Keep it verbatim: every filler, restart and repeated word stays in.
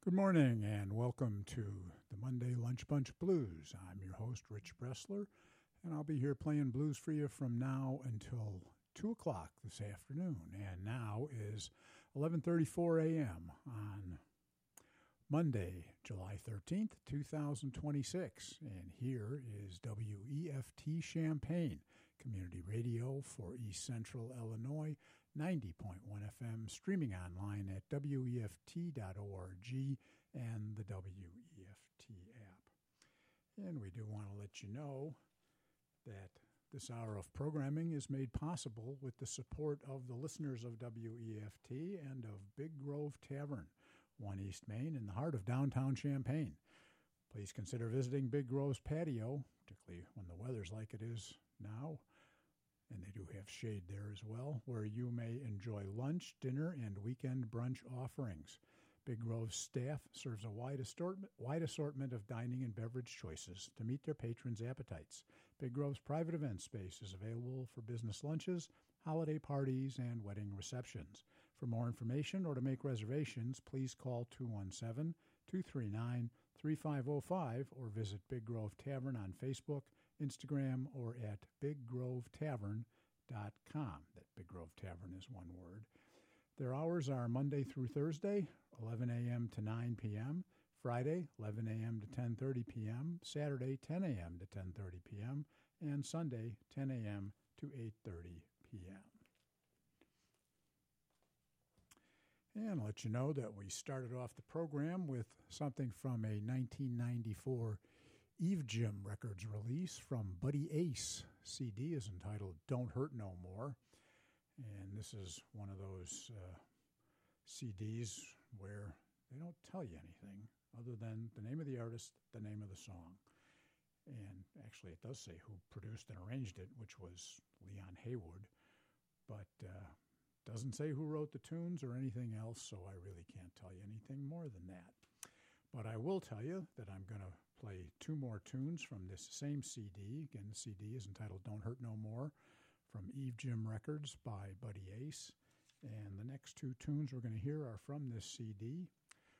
Good morning and welcome to the Monday Lunch Bunch Blues. I'm your host, Rich Bressler, and I'll be here playing blues for you from now until two o'clock this afternoon. And now is eleven thirty-four a.m. on Monday, July thirteenth, twenty twenty-six. And here is W E F T Champaign, community radio for East Central Illinois, ninety point one F M, streaming online at W E F T dot org and the W E F T app. And we do want to let you know that this hour of programming is made possible with the support of the listeners of W E F T and of Big Grove Tavern, one East Main, in the heart of downtown Champaign. Please consider visiting Big Grove's patio, particularly when the weather's like it is now, and they do have shade there as well, where you may enjoy lunch, dinner, and weekend brunch offerings. Big Grove's staff serves a wide assortment, wide assortment of dining and beverage choices to meet their patrons' appetites. Big Grove's private event space is available for business lunches, holiday parties, and wedding receptions. For more information or to make reservations, please call two one seven, two three nine, three five zero five or visit Big Grove Tavern on Facebook, Instagram, or at big grove tavern dot com. That Big Grove Tavern is one word. Their hours are Monday through Thursday, eleven a.m. to nine p.m., Friday, eleven a.m. to ten thirty p.m., Saturday, ten a.m. to ten thirty p.m., and Sunday, ten a.m. to eight thirty p.m. And I'll let you know that we started off the program with something from a nineteen ninety-four Eve Jim Records release from Buddy Ace. C D is entitled Don't Hurt No More. And this is one of those uh, C Ds where they don't tell you anything other than the name of the artist, the name of the song. And actually it does say who produced and arranged it, which was Leon Haywood, but uh, doesn't say who wrote the tunes or anything else, so I really can't tell you anything more than that. But I will tell you that I'm going to play two more tunes from this same C D. Again, the C D is entitled Don't Hurt No More, from Eve Jim Records by Buddy Ace. And the next two tunes we're going to hear are from this C D.